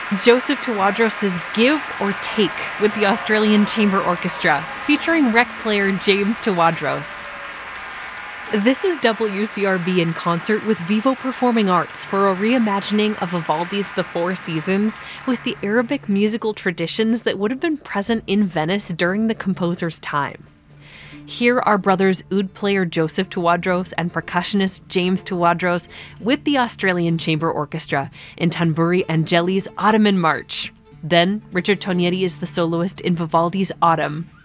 Joseph Tawadros' Give or Take with the Australian Chamber Orchestra, featuring rec player James Tawadros. This is WCRB in concert with Vivo Performing Arts for a reimagining of Vivaldi's The Four Seasons with the Arabic musical traditions that would have been present in Venice during the composer's time. Here are brothers oud player Joseph Tawadros and percussionist James Tawadros with the Australian Chamber Orchestra in Tanburi and Jelly's Ottoman March. Then, Richard Tognetti is the soloist in Vivaldi's Autumn.